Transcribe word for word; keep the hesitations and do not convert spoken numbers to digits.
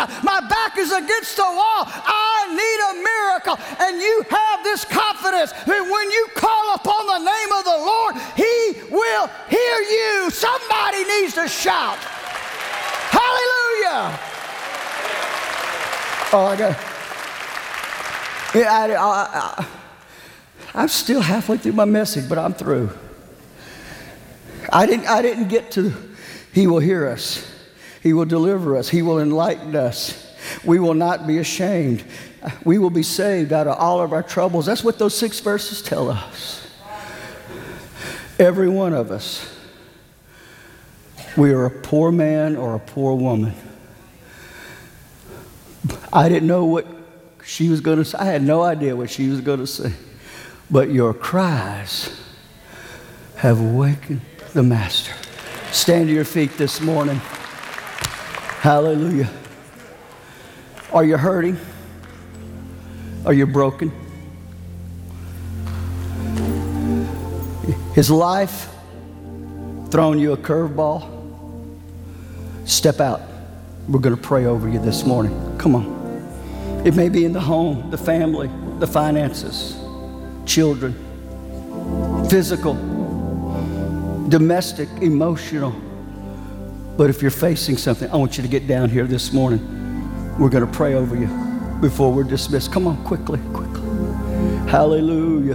My back is against the wall. I need a miracle. And you have this confidence that when you call upon the name of the Lord, He will hear you. Somebody needs to shout. Hallelujah. Oh, I got. Yeah, I, I, I, I'm still halfway through my message, but I'm through. I didn't. I didn't get to. He will hear us. He will deliver us. He will enlighten us. We will not be ashamed. We will be saved out of all of our troubles. That's what those six verses tell us. Every one of us. We are a poor man or a poor woman. I didn't know what she was going to say. I had no idea what she was going to say. But your cries have awakened the Master. Stand to your feet this morning. Hallelujah. Are you hurting? Are you broken? Has life thrown you a curveball? Step out. We're going to pray over you this morning. Come on. It may be in the home, the family, the finances, children, physical, domestic, emotional. But if you're facing something, I want you to get down here this morning. We're going to pray over you before we're dismissed. Come on, quickly, quickly. Hallelujah.